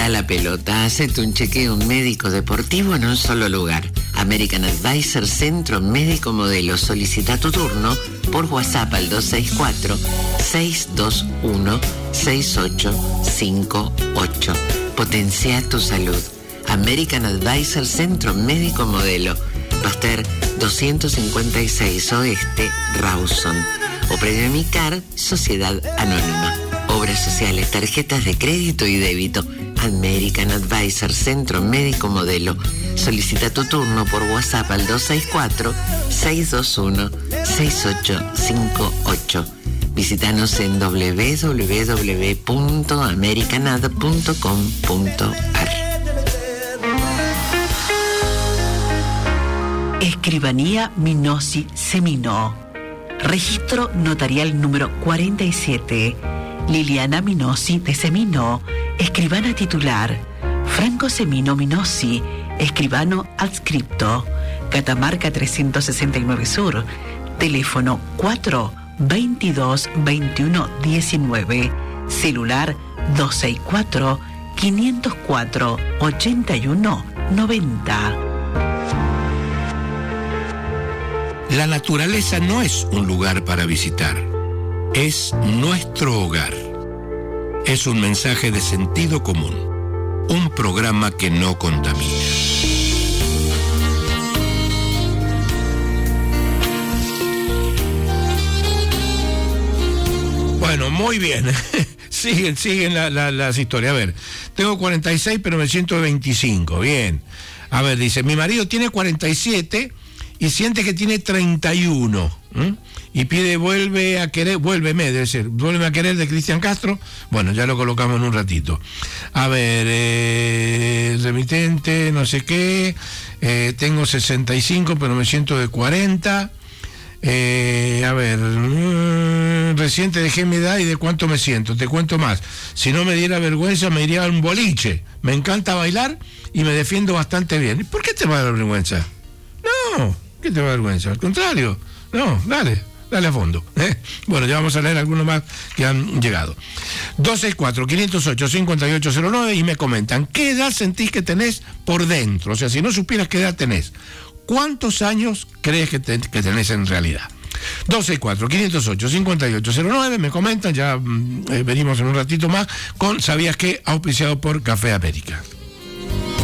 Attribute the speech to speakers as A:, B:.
A: la pelota, hacete un chequeo médico deportivo en un solo lugar. American Advisor Centro Médico Modelo. Solicita tu turno por WhatsApp al 264-621-6858. Potencia tu salud. American Advisor Centro Médico Modelo. Pasteur 256 Oeste, Rawson. O Premiamicar, Sociedad Anónima. Obras sociales, tarjetas de crédito y débito. American Advisor Centro Médico Modelo. Solicita tu turno por WhatsApp al 264-621-6858. Visítanos en www.americanad.com.ar.
B: Escribanía Minosi Seminó. Registro notarial número 47. Liliana Minosi de Seminó, escribana titular. Franco Semino Minosi, escribano adscripto. Catamarca 369 Sur. Teléfono 4 22 21 19. Celular 264 504 81 90.
C: La naturaleza no es un lugar para visitar, es nuestro hogar. Es un mensaje de sentido común, un programa que no contamina. Bueno, muy bien. siguen las historias. A ver, tengo 46 pero me siento de 25. Bien. A ver, dice, mi marido tiene 47 y siente que tiene 31. Y pide vuélveme a querer de Cristian Castro. Bueno, ya lo colocamos en un ratito. A ver, remitente, no sé qué. Tengo 65 pero me siento de 40. A ver, reciente dejé mi edad y de cuánto me siento. Te cuento más. Si no me diera vergüenza me iría a un boliche. Me encanta bailar y me defiendo bastante bien. ¿Por qué te va a dar vergüenza? No, ¿qué te va a dar vergüenza? Al contrario. No, dale a fondo. Bueno, ya vamos a leer algunos más que han llegado. 264-508-5809 y me comentan, ¿qué edad sentís que tenés por dentro? O sea, si no supieras qué edad tenés, ¿cuántos años crees que tenés en realidad? 264-508-5809, me comentan, ya venimos en un ratito más con ¿Sabías qué? Auspiciado por Café América.